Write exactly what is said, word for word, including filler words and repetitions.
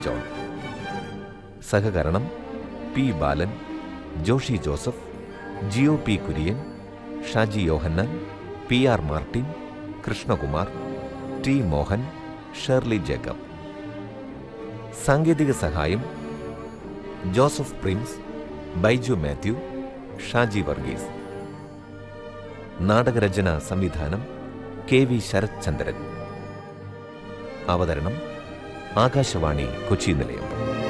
John. സഹകരണം P ബാലൻ, Joshi Joseph, ജിഒ P Kurian, Shaji യോഹന്നാൻ, P R Martin, Krishnakumar, T Mohan, Shirley Jacob. സാങ്കേതിക സഹായം ജോസഫ് പ്രിൻസ്, ബൈജു മാത്യു, ഷാജി വർഗീസ്. നാടകരചന സംവിധാനം കെ വി ശരത് ചന്ദ്രൻ. അവതരണം ആകാശവാണി കൊച്ചി നിലയം.